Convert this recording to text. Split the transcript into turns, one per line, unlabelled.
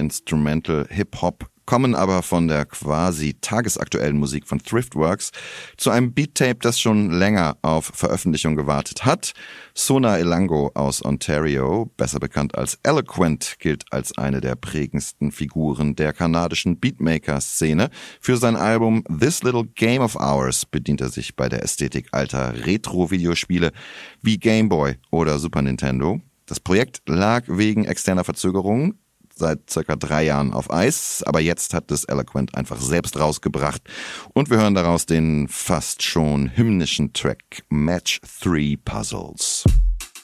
Instrumental Hip-Hop, kommen aber von der quasi tagesaktuellen Musik von Thriftworks zu einem Beat-Tape, das schon länger auf Veröffentlichung gewartet hat. Sona Elango aus Ontario, besser bekannt als Eloquent, gilt als eine der prägendsten Figuren der kanadischen Beatmaker-Szene. Für sein Album This Little Game of Ours bedient er sich bei der Ästhetik alter Retro-Videospiele wie Game Boy oder Super Nintendo. Das Projekt lag wegen externer Verzögerungen seit circa 3 Jahren auf Eis, aber jetzt hat es Eloquent einfach selbst rausgebracht und wir hören daraus den fast schon hymnischen Track Match 3 Puzzles.